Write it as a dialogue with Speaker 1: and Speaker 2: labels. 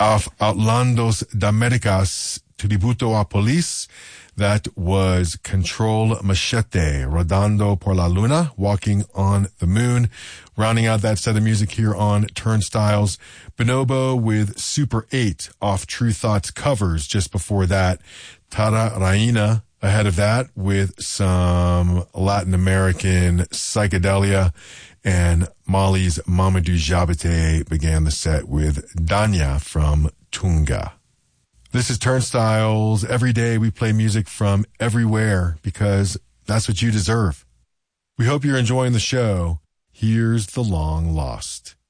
Speaker 1: Of Outlandos d'Américas, Tributo a Police. That was Control Machete, Rodando por la Luna, Walking on the Moon. Rounding out that set of music here on Turnstiles, Bonobo with Super 8 off True Thoughts Covers. Just before that, Tara Raina ahead of that with some Latin American psychedelia. And Mali's Mamadou Diabaté began the set with Danya from Tunga. This is Turnstiles. Every day we play music from everywhere because that's what you deserve. We hope you're enjoying the show. Here's The Long Lost.